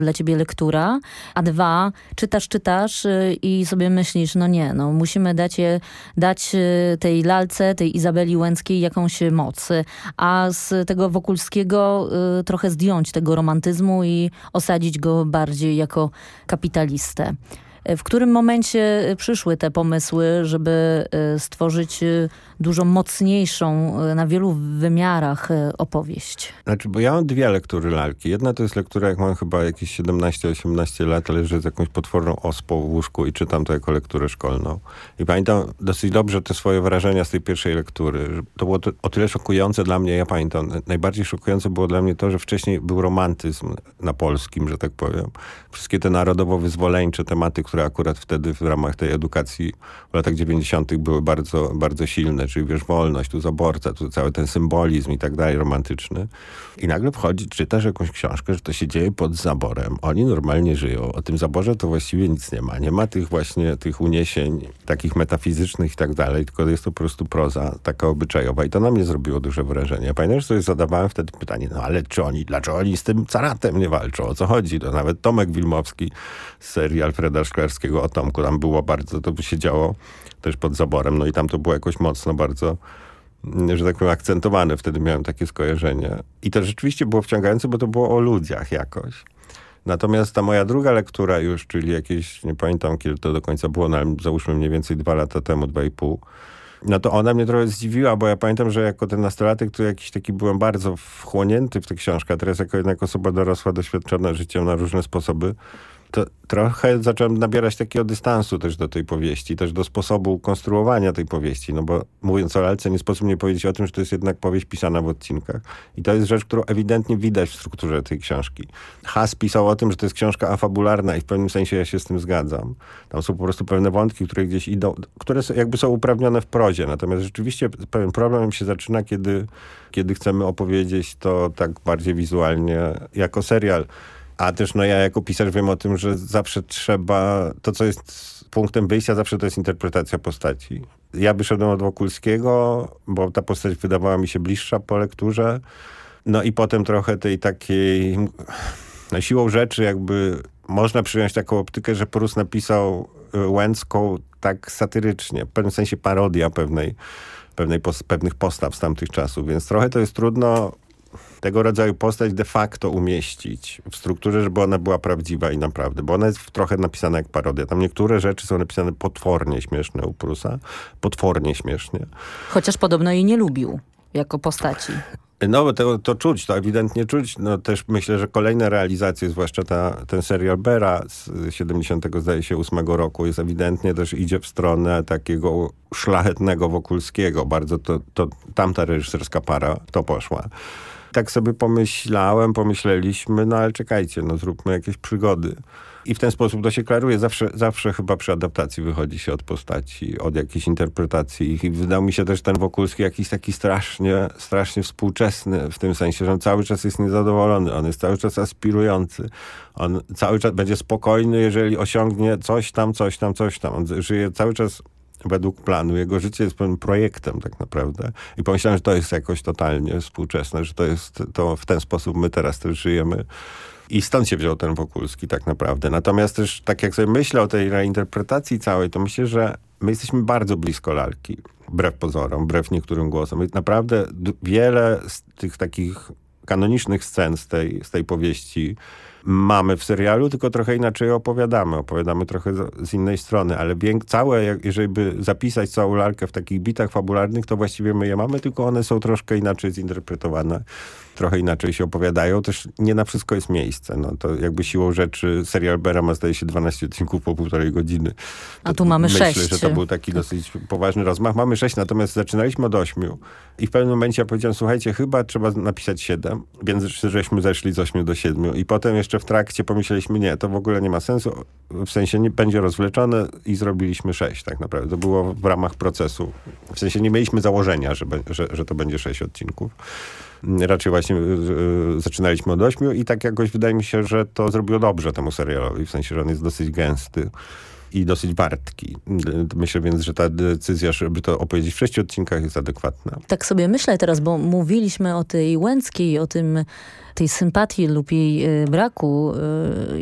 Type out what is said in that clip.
dla ciebie lektura, a dwa, czytasz i sobie myślisz, musimy dać tej lalce, tej Izabeli Łęckiej jakąś moc, a z tego Wokulskiego trochę zdjąć tego romantyzmu i osadzić go bardziej jako kapitalistę. W którym momencie przyszły te pomysły, żeby stworzyć dużo mocniejszą na wielu wymiarach opowieść? Znaczy, bo ja mam dwie lektury lalki. Jedna to jest lektura, jak mam chyba jakieś 17-18 lat, leżę z jakąś potworną ospą w łóżku i czytam to jako lekturę szkolną. I pamiętam dosyć dobrze te swoje wrażenia z tej pierwszej lektury. To było o tyle szokujące dla mnie, ja pamiętam, najbardziej szokujące było dla mnie to, że wcześniej był romantyzm na polskim, że tak powiem. Wszystkie te narodowo-wyzwoleńcze tematy, które akurat wtedy w ramach tej edukacji w latach 90. były bardzo, bardzo silne, czyli wiesz, wolność, tu zaborca, tu cały ten symbolizm i tak dalej romantyczny. I nagle wchodzi, czytasz jakąś książkę, że to się dzieje pod zaborem. Oni normalnie żyją. O tym zaborze to właściwie nic nie ma. Nie ma tych uniesień takich metafizycznych i tak dalej, tylko jest to po prostu proza taka obyczajowa. I to na mnie zrobiło duże wrażenie. Ja pamiętam, że sobie zadawałem wtedy pytanie, ale dlaczego oni z tym caratem nie walczą? O co chodzi? To nawet Tomek Wilmowski z serii Alfreda Szklarskiego o Tomku, tam było bardzo, to by się działo też pod zaborem, i tam to było jakoś mocno bardzo, że tak powiem, akcentowane. Wtedy miałem takie skojarzenie. I to rzeczywiście było wciągające, bo to było o ludziach jakoś. Natomiast ta moja druga lektura już, czyli jakieś, nie pamiętam kiedy to do końca było, ale załóżmy mniej więcej 2 lata temu, 2,5, to ona mnie trochę zdziwiła, bo ja pamiętam, że jako ten nastolatek to jakiś taki byłem bardzo wchłonięty w tę książkę, a teraz jako jednak osoba dorosła, doświadczona życiem na różne sposoby, to trochę zacząłem nabierać takiego dystansu też do tej powieści, też do sposobu konstruowania tej powieści, bo mówiąc o lalce, nie sposób nie powiedzieć o tym, że to jest jednak powieść pisana w odcinkach. I to jest rzecz, którą ewidentnie widać w strukturze tej książki. Haas pisał o tym, że to jest książka afabularna i w pewnym sensie ja się z tym zgadzam. Tam są po prostu pewne wątki, które gdzieś idą, które jakby są uprawnione w prozie. Natomiast rzeczywiście pewien problem się zaczyna, kiedy chcemy opowiedzieć to tak bardziej wizualnie, jako serial. A też ja jako pisarz wiem o tym, że zawsze trzeba, to co jest punktem wyjścia, zawsze to jest interpretacja postaci. Ja wyszedłem od Wokulskiego, bo ta postać wydawała mi się bliższa po lekturze. I potem trochę tej takiej, siłą rzeczy jakby można przyjąć taką optykę, że Prus napisał Łęcką tak satyrycznie, w pewnym sensie parodia pewnych postaw z tamtych czasów, więc trochę to jest trudno tego rodzaju postać de facto umieścić w strukturze, żeby ona była prawdziwa i naprawdę, bo ona jest trochę napisana jak parodia. Tam niektóre rzeczy są napisane potwornie śmieszne u Prusa. Potwornie śmiesznie. Chociaż podobno jej nie lubił jako postaci. Bo to czuć, to ewidentnie czuć. Też myślę, że kolejne realizacje, zwłaszcza ten serial Bera z 8 roku, jest ewidentnie też idzie w stronę takiego szlachetnego Wokulskiego. Bardzo to tamta reżyserska para to poszła. Tak sobie pomyśleliśmy, ale czekajcie, zróbmy jakieś przygody. I w ten sposób to się klaruje. Zawsze chyba przy adaptacji wychodzi się od postaci, od jakiejś interpretacji ich. I wydał mi się też ten Wokulski jakiś taki strasznie współczesny, w tym sensie, że on cały czas jest niezadowolony. On jest cały czas aspirujący. On cały czas będzie spokojny, jeżeli osiągnie coś tam. On żyje cały czas według planu. Jego życie jest pewnym projektem tak naprawdę. I pomyślałem, że to jest jakoś totalnie współczesne, że to w ten sposób my teraz też żyjemy. I stąd się wziął ten Wokulski tak naprawdę. Natomiast też, tak jak sobie myślę o tej reinterpretacji całej, to myślę, że my jesteśmy bardzo blisko lalki. Wbrew pozorom, wbrew niektórym głosom. I naprawdę wiele z tych takich kanonicznych scen z tej powieści mamy w serialu, tylko trochę inaczej opowiadamy. Opowiadamy trochę z innej strony, ale jeżeli by zapisać całą lalkę w takich bitach fabularnych, to właściwie my je mamy, tylko one są troszkę inaczej zinterpretowane. Trochę inaczej się opowiadają. Też nie na wszystko jest miejsce. To jakby siłą rzeczy serial Bera ma, zdaje się, 12 odcinków po 1,5 godziny. A tu mamy 6. Myślę, że to był taki dosyć poważny rozmach. Mamy 6, natomiast zaczynaliśmy od 8. I w pewnym momencie ja powiedziałem, słuchajcie, chyba trzeba napisać 7, więc żeśmy zeszli z 8 do 7. I potem jeszcze w trakcie pomyśleliśmy, nie, to w ogóle nie ma sensu. W sensie nie będzie rozwleczone i zrobiliśmy 6 tak naprawdę. To było w ramach procesu. W sensie nie mieliśmy założenia, że to będzie 6 odcinków. Raczej właśnie zaczynaliśmy od 8 i tak jakoś wydaje mi się, że to zrobiło dobrze temu serialowi, w sensie, że on jest dosyć gęsty. i dosyć wartki. Myślę więc, że ta decyzja, żeby to opowiedzieć w 6 odcinkach jest adekwatna. Tak sobie myślę teraz, bo mówiliśmy o tej Łęckiej, o tym, tej sympatii lub jej braku